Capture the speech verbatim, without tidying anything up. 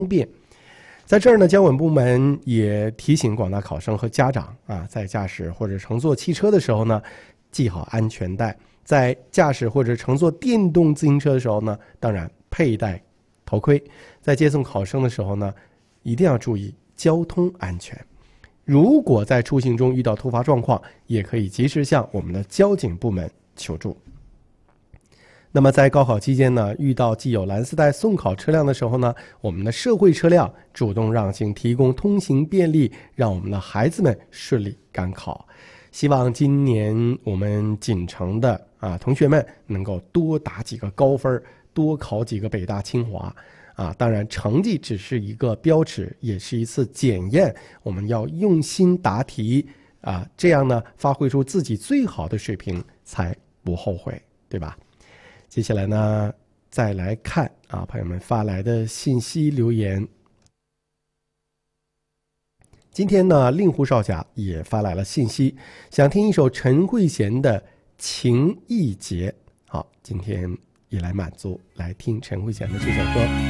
便。在这儿呢，交管部门也提醒广大考生和家长啊，在驾驶或者乘坐汽车的时候呢，系好安全带；在驾驶或者乘坐电动自行车的时候呢，当然佩戴头盔；在接送考生的时候呢，一定要注意交通安全。如果在出行中遇到突发状况，也可以及时向我们的交警部门求助。那么在高考期间呢，遇到既有蓝丝带送考车辆的时候呢，我们的社会车辆主动让行，提供通行便利，让我们的孩子们顺利赶考。希望今年我们锦城的啊同学们能够多打几个高分，多考几个北大清华啊。当然成绩只是一个标尺，也是一次检验，我们要用心答题啊，这样呢发挥出自己最好的水平才不后悔，对吧？接下来呢，再来看啊，朋友们发来的信息留言。今天呢，令狐少侠也发来了信息，想听一首陈慧娴的《情意结》。好，今天也来满足，来听陈慧娴的这首歌。